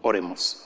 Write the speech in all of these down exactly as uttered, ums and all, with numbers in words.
Oremos.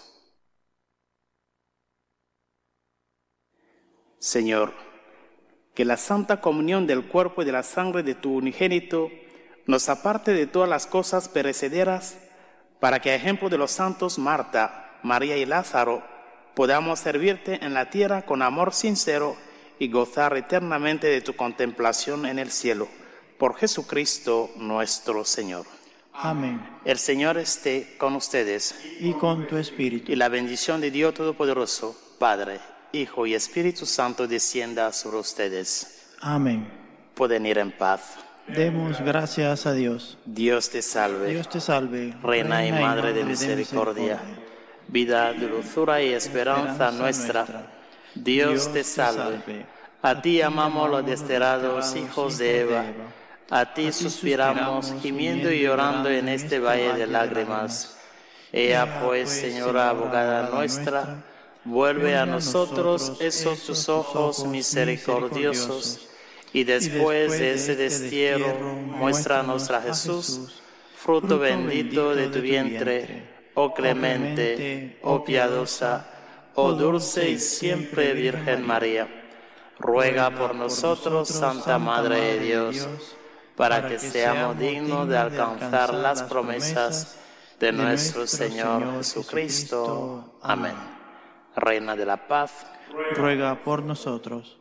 Señor, que la santa comunión del cuerpo y de la sangre de tu unigénito nos aparte de todas las cosas perecederas, para que a ejemplo de los santos Marta, María y Lázaro, podamos servirte en la tierra con amor sincero y gozar eternamente de tu contemplación en el cielo. Por Jesucristo nuestro Señor. Amén. El Señor esté con ustedes. Y con tu espíritu. Y la bendición de Dios Todopoderoso, Padre, Hijo y Espíritu Santo descienda sobre ustedes. Amén. Pueden ir en paz. Demos gracias a Dios. Dios te salve. Dios te salve. Reina y Madre de misericordia, vida, dulzura y esperanza nuestra. Dios te salve. A ti amamos los desterrados hijos de Eva. A ti suspiramos, gimiendo y llorando en este valle de lágrimas. Ea pues, Señora abogada nuestra, vuelve a nosotros esos tus ojos misericordiosos, y después de ese destierro, muéstranos a Jesús, fruto bendito de tu vientre, oh clemente, oh piadosa, oh dulce y siempre Virgen María. Ruega por nosotros, Santa Madre de Dios, para que seamos dignos de alcanzar las promesas de nuestro Señor Jesucristo. Amén. Reina de la paz, ruega por nosotros.